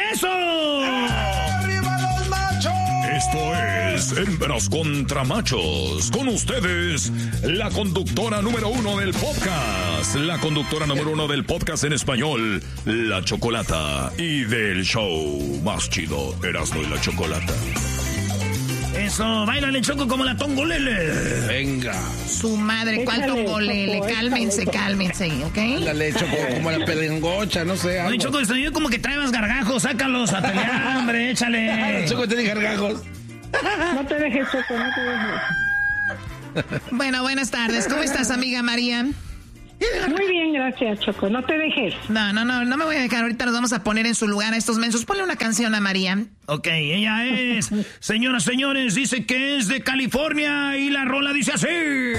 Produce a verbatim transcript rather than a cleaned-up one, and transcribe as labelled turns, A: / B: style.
A: eso!
B: ¡Arriba los machos!
C: Esto es Hembras contra Machos. Con ustedes, la conductora número uno del podcast. La conductora número uno del podcast en español, La Chocolata. Y del show más chido, Erasmo y la Chocolata.
A: Eso, bailale, Choco, como la tongolele.
D: Venga.
E: Su madre, ¿cuál tongolele? Cálmense, cálmense, ¿ok?
D: Dale, Choco, como la pelengocha, no sé.
A: Oye, Choco, yo como que trae más gargajos, sácalos a pelear, hombre, échale.
D: Choco, tiene gargajos.
F: No te dejes, Choco, no te dejes.
E: Bueno, buenas tardes. ¿Cómo estás, amiga María?
F: Muy bien, gracias, Choco. No te dejes.
E: No, no, no, no me voy a dejar. Ahorita nos vamos a poner en su lugar a estos mensos. Ponle una canción a María.
A: Ok, ella es, señoras, señores, dice que es de California y la rola dice así.